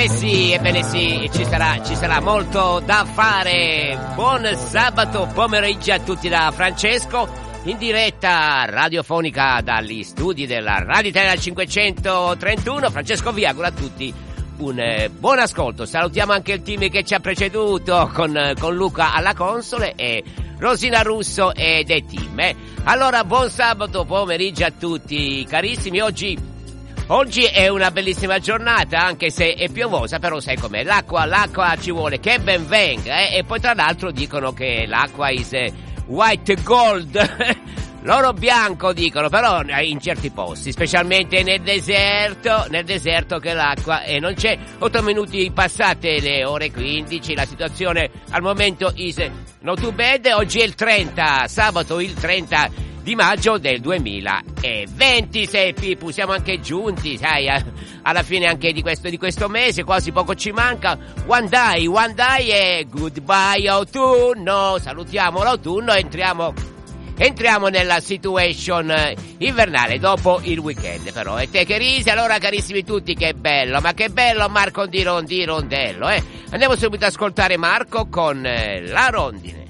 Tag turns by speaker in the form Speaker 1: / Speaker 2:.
Speaker 1: Sì, ebbene sì, ci sarà molto da fare. Buon sabato pomeriggio a tutti da Francesco, in diretta radiofonica dagli studi della Radio Italia 531. Francesco vi augura a tutti un buon ascolto. Salutiamo anche il team che ci ha preceduto con Luca alla console e Rosina Russo e dei team. Allora, buon sabato pomeriggio a tutti carissimi. Oggi è una bellissima giornata, anche se è piovosa, però sai com'è, l'acqua ci vuole, che ben venga, e poi tra l'altro dicono che l'acqua is white gold, l'oro bianco dicono, però in certi posti, specialmente nel deserto che l'acqua non c'è. 8 minuti passate le ore 15, la situazione al momento is not too bad. Oggi è il 30, sabato il 30 di maggio del 2020, Seppi, siamo anche giunti, sai, alla fine anche di questo mese, quasi poco ci manca. One day e goodbye autunno, salutiamo l'autunno e entriamo nella situation invernale dopo il weekend, però. E te che risi, allora carissimi tutti, che bello Marco di Rondello, Andiamo subito ad ascoltare Marco con la rondine.